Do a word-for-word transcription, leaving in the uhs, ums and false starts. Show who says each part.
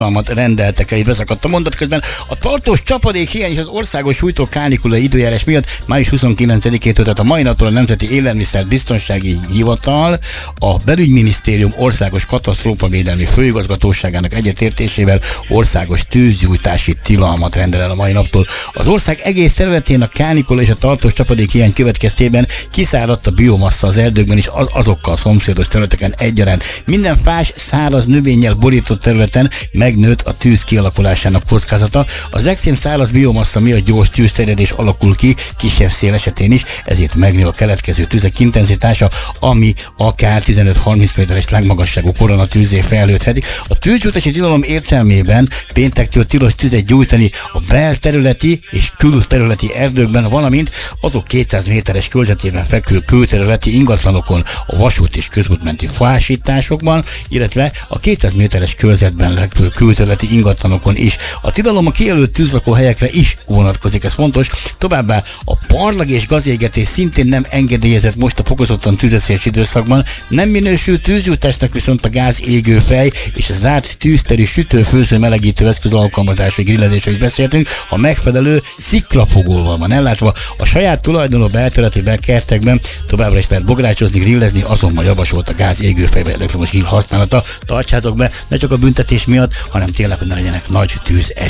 Speaker 1: rendeltek el, itt beszakadt a mondat közben. A tartós csapadék hiány és az országos sújtó kánikula időjárás miatt május huszonkilencedikétől, tehát a mai naptól a Nemzeti Élelmiszer Biztonsági Hivatal a Belügyminisztérium Országos Katasztrófavédelmi Főigazgatóságának egyetértésével országos tűzgyújtási tilalmat rendel el a mai naptól. Az ország egész területén a kánikula és a tartós csapadék hiány következtében kiszáradt a biomassa az erdőkben és az azokkal szomszédos területeken egyaránt. Minden fás, száraz növényel borított területen megnőtt a tűz kialakulásának kockázata. Az extrém száraz biomassa miatt gyors tűzterjedés alakul ki, kisebb szél esetén is, ezért megnő a keletkező tüzek intenzitása, ami akár tizenöt-harminc méteres legmagasságú koronatűzzé fejlődhet. A tűzgyújtási tilalom értelmében péntektől tilos tüzet gyújtani a belterületi és külterületi erdőkben, valamint azok kétszáz méteres körzetében fekvő külterületi ingatlanokon, a vasút és közútmenti fásításokban, illetve a kétszáz méteres körzetben fekvő külterületi ingatlanokon is. A tilalom a kijelölt tűzlakóhelyekre is vonatkozik, ez fontos. Továbbá a parlag és gazégetés szintén nem engedélyezett most a fokozottan tüzeszélyes időszakban, nem minősül tűzgyújtásnak viszont a gáz égőfej és a zárt tűzteri sütő-főző melegítő eszköz alkalmazása, grillezésről is beszéltünk, ha megfelelő sziklafogóval van ellátva. A saját tulajdonú belterületi kertekben továbbra is lehet bográcsozni, grillezni, azonban javasolt a gáz égőfej vagy elektromos grill használata. Tartsátok be, ne csak a büntetés miatt, hanem tényleg, hogy ne legyenek nagy tűz